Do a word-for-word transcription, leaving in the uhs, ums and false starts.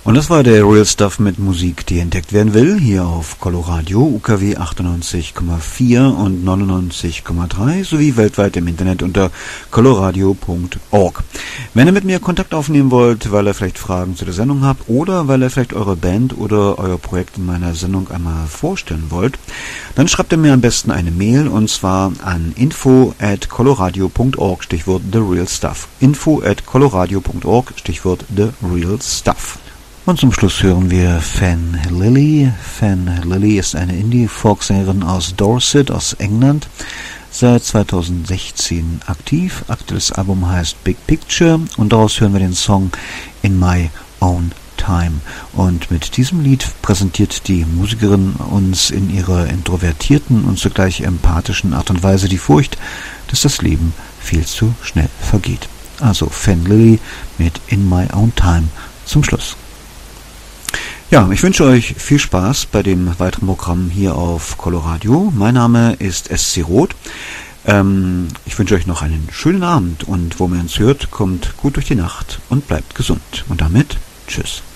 Und das war der Real Stuff mit Musik, die entdeckt werden will, hier auf Coloradio, U K W achtundneunzig Komma vier und neunundneunzig Komma drei sowie weltweit im Internet unter coloradio punkt org. Wenn ihr mit mir Kontakt aufnehmen wollt, weil ihr vielleicht Fragen zu der Sendung habt oder weil ihr vielleicht eure Band oder euer Projekt in meiner Sendung einmal vorstellen wollt, dann schreibt ihr mir am besten eine Mail und zwar an info at coloradio punkt org, Stichwort The Real Stuff. info at coloradio punkt org, Stichwort The Real Stuff. Und zum Schluss hören wir Fan Lily. Fan Lily ist eine Indie-Folksängerin aus Dorset, aus England, seit zweitausendsechzehn aktiv. Aktuelles Album heißt Big Picture und daraus hören wir den Song In My Own Time. Und mit diesem Lied präsentiert die Musikerin uns in ihrer introvertierten und zugleich empathischen Art und Weise die Furcht, dass das Leben viel zu schnell vergeht. Also Fan Lily mit In My Own Time zum Schluss. Ja, ich wünsche euch viel Spaß bei dem weiteren Programm hier auf Coloradio. Mein Name ist S C Roth. Ähm, ich wünsche euch noch einen schönen Abend und wo man uns hört, kommt gut durch die Nacht und bleibt gesund. Und damit, tschüss.